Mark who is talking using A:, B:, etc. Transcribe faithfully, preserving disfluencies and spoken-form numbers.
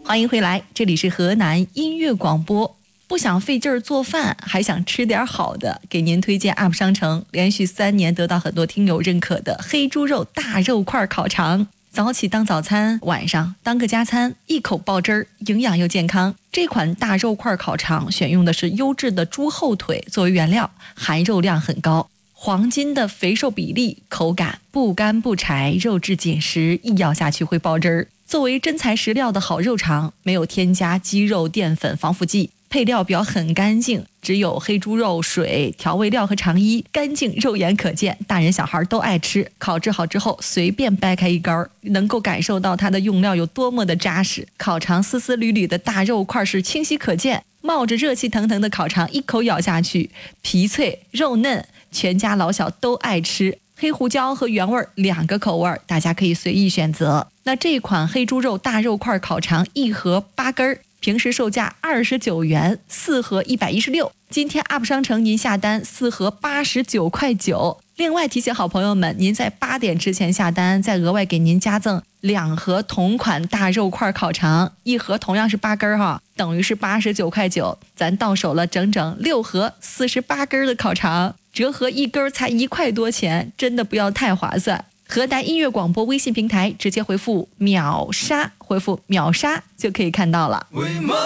A: 欢迎回来，这里是河南音乐广播。不想费劲儿做饭，还想吃点好的，给您推荐 U P 商城连续三年得到很多听友认可的黑猪肉大肉块烤肠。早起当早餐，晚上当个加餐，一口爆汁儿，营养又健康。这款大肉块烤肠选用的是优质的猪后腿作为原料，含肉量很高，黄金的肥瘦比例，口感不干不柴，肉质紧实，一咬下去会爆汁儿。作为真材实料的好肉肠，没有添加鸡肉淀粉防腐剂，配料表很干净，只有黑猪肉、水、调味料和肠衣，干净肉眼可见，大人小孩都爱吃。烤制好之后随便掰开一根，能够感受到它的用料有多么的扎实。烤肠丝丝缕缕的大肉块是清晰可见，冒着热气腾腾的烤肠一口咬下去，皮脆肉嫩，全家老小都爱吃。黑胡椒和原味两个口味，大家可以随意选择。那这款黑猪肉大肉块烤肠一盒八根，平时售价二十九元，四盒一百一十六。今天 U P 商城您下单四盒八十九块九。另外提醒好朋友们，您在八点之前下单，再额外给您加赠两盒同款大肉块烤肠，一盒同样是八根哈，等于是八十九块九，咱到手了整整六盒四十八根的烤肠，折合一根才一块多钱，真的不要太划算。河南音乐广播微信平台直接回复秒杀，回复秒杀就可以看到了。